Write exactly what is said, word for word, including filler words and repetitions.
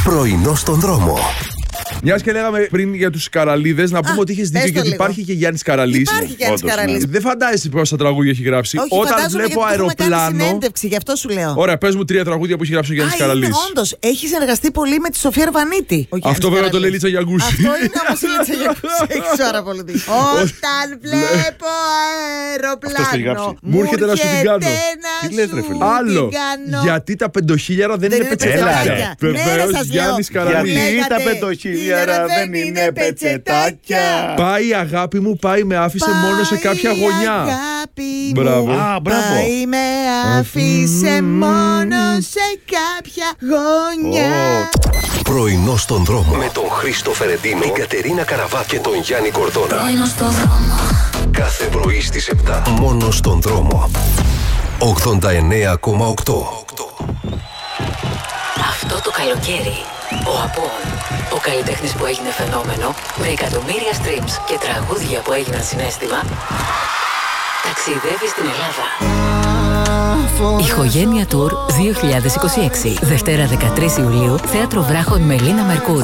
Πρωινό στον δρόμο. Μια και λέγαμε πριν για τους Καραλίδες, να πούμε Α, ότι είχες δίκιο γιατί λίγο. υπάρχει και Γιάννης Καραλής. Υπάρχει Γιάννης Καραλής. Δεν φαντάζεσαι πόσα τραγούδια έχει γράψει. Όχι, Όταν βλέπω αεροπλάνο. Κάνει συνέντευξη, γι' αυτό σου λέω. Ωραία, πες μου τρία τραγούδια που έχει γράψει ο Γιάννης Καραλής. Όντως, έχει συνεργαστεί πολύ με τη Σοφία Αρβανίτη. Αυτό βέβαια το λέει Λίτσα Γιαγκούση. Αυτό είναι όμως η Λίτσα Γιαγκούση. Έχει πάρα πολύ δίκιο. Όταν βλέπω αεροπλάνο. Μου έρχεται να σου την κάνω. Τι λες, ρε φίλε. Άλλο. Γιατί τα πεντοχίλιαρα δεν είναι πετσετάκια. Βεβαίως Γιάννης Καραλής. Γιατί τα πεντοχίλιαρα δεν είναι πετσετάκια. Πάει η αγάπη μου, πάει με άφησε μόνο σε κάποια γωνιά. Μπράβο. Α, μπράβο. Πάει με άφησε μόνο σε κάποια γωνιά. Πρωινό στον δρόμο. Με τον Χρήστο Φερεντίνο, την Κατερίνα Καραβά και τον Γιάννη Κορδόνα. Πρωινό στον δρόμο. Κάθε πρωί στις επτά. Μόνο στον δρόμο. ογδόντα εννέα κόμμα οκτώ. Αυτό το καλοκαίρι, ο Απόν, ο καλλιτέχνης που έγινε φαινόμενο, με εκατομμύρια streams και τραγούδια που έγιναν συναίσθημα, ταξιδεύει στην Ελλάδα. Ηχογένεια Tour δύο χιλιάδες είκοσι έξι. Δευτέρα δεκατρείς Ιουλίου, Θέατρο Βράχων Μελίνα Μερκούρ.